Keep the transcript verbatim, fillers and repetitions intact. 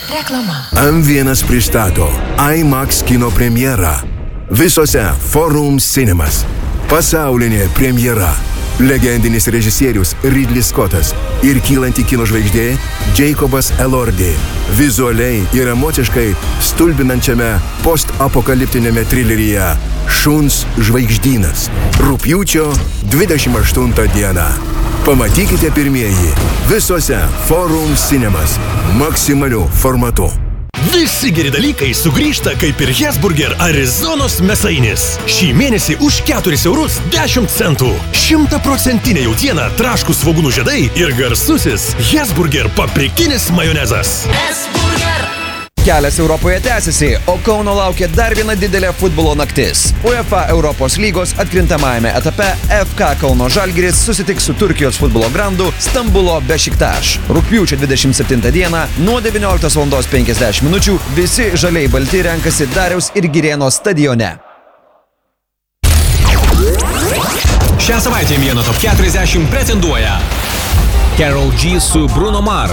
Reklama. M vienas pristato IMAX kino premjerą. Visose Forum Cinemas. Pasaulinė premjera. Legendinis režisierius Ridley Scottas ir kylanti kino žvaigždė Jacobas Elordi. Vizualiai ir emociškai stulbinančiame post-apokaliptinėme trileryje Šuns žvaigždynas. Rugpjūčio dvidešimt aštuntą dieną. Pamatykite pirmieji visose Forum Cinemas maksimaliu formatu. Visi geri dalykai sugrįžta kaip ir Hesburger Arizonos mėsainis. Šį mėnesį už keturis eurus dešimt centų. Šimtaprocentinė jautiena, traškūs svogūnų žiedai ir garsusis Hesburger paprikinis majonezas. Hesburger. Kelias Europoje tęsiasi, o Kauno laukia dar viena didelė futbolo naktis. UEFA Europos lygos atkrintamajame etape F K Kauno Žalgiris susitiks su Turkijos futbolo grandu Stambulo Bešiktaš. Rugpjūčio dvidešimt septintą dieną nuo devynioliktos valandos penkiasdešimt minučių visi žaliai balti renkasi Dariaus ir Girėno stadione. Šią savaitę vieno top keturiasdešimt pretenduoja Karol G su Bruno Mars.